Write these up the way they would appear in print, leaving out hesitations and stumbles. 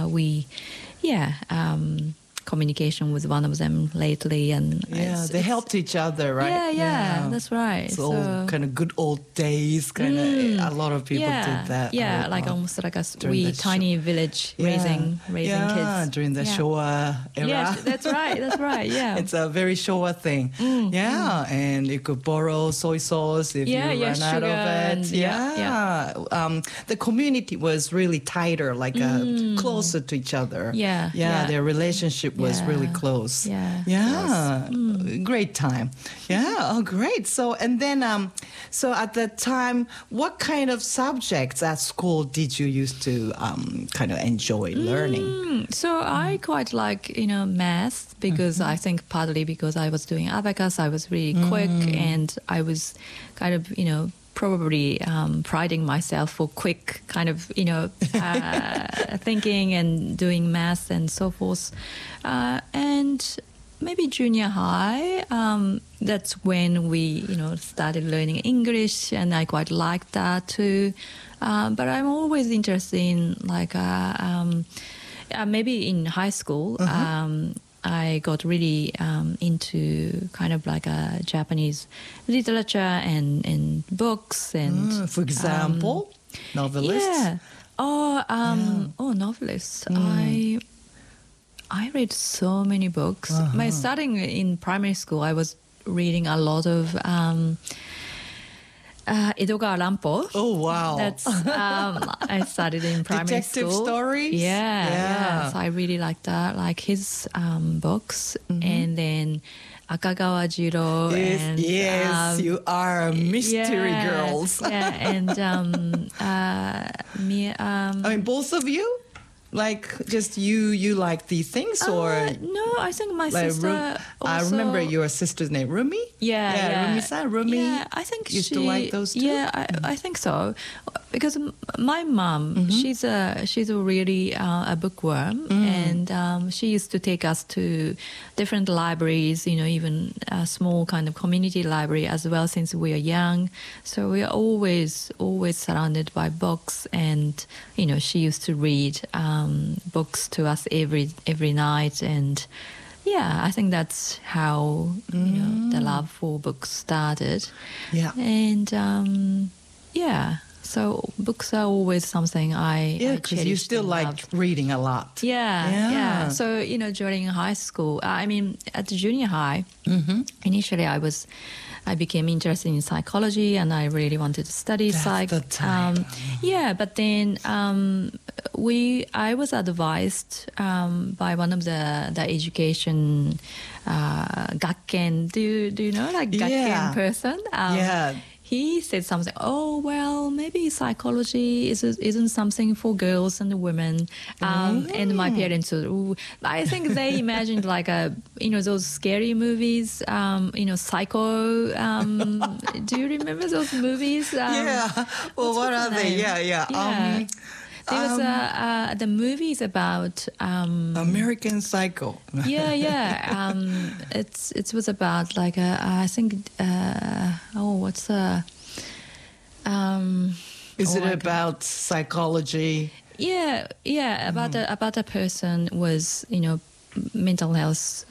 communication with one of them lately, and they helped each other, right? Yeah, that's right. So kind of good old days, kind of. A lot of people did that. Yeah, like almost like a wee tiny village raising kids. During the Showa era. Yeah, that's right. Yeah, it's a very Showa thing. And you could borrow soy sauce if you run out of it. The community was really tighter, like closer to each other. Their relationship was really close. Great time. Great. So and then so at that time, what kind of subjects at school did you used to kind of enjoy learning? So I quite like math, because I think partly because I was doing abacus, I was really quick, and I was kind of probably priding myself for quick kind of thinking and doing math and so forth, and maybe junior high, that's when we started learning English, and I quite liked that too, but I'm always interested in like maybe in high school I got really into kind of like a Japanese literature and books and for example, novelists. Novelists. I read so many books. Starting in primary school, I was reading a lot of Edogawa Rampo. Oh, wow. That's I started in primary Detective school. stories? Yeah. So I really liked that, like his books. And then Akagawa Jiro. Yes, you are mystery girls. And I mean, both of you? Like, just you like these things, or no? I think my sister. I remember your sister's name, Rumi. Rumi-san. Rumi. Yeah, I think used to like those too. Yeah, I think so, because my mom, she's a really a bookworm, and she used to take us to different libraries. Even a small kind of community library as well, since we are young. So we are always surrounded by books, and she used to read books to us every night, and I think that's how the love for books started. And so books are always something I because you still like reading a lot. So during high school, I mean at the junior high, initially I became interested in psychology, and I really wanted to study psych. That's the time. But then I was advised by one of the education gakken. Do you know, like gakken person? He said something. Oh well, maybe psychology isn't something for girls and women. And my parents said, I think they imagined like those scary movies. Psycho. Do you remember those movies? Well, what are they? There was the movies about American Psycho. It was about like I think what's the is it about psychology? About a person was mental health,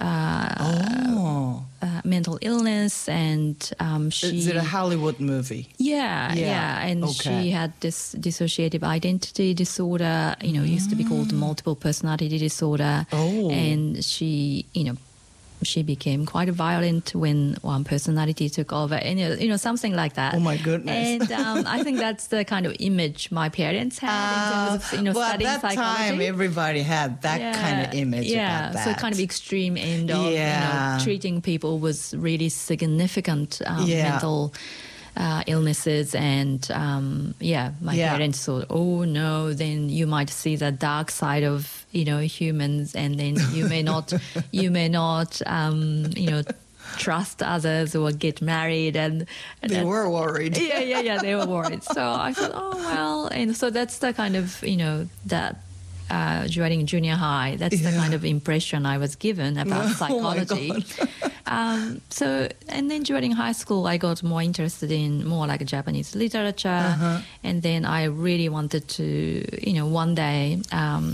mental illness, and she... Is it a Hollywood movie? And she had this dissociative identity disorder, used to be called multiple personality disorder. And she, she became quite violent when one personality took over, and something like that. Oh my goodness! And I think that's the kind of image my parents had in terms of studying at that psychology. time, everybody had that kind of image about that. So kind of extreme end of treating people with really significant mental illnesses, and my parents thought, oh no, then you might see the dark side of humans, and then you may not trust others or get married, and they were worried. They were worried. So I thought, oh well, and so that's the kind of that during junior high, that's the kind of impression I was given about psychology. So, and then during high school, I got more interested in more like Japanese literature, and then I really wanted to, one day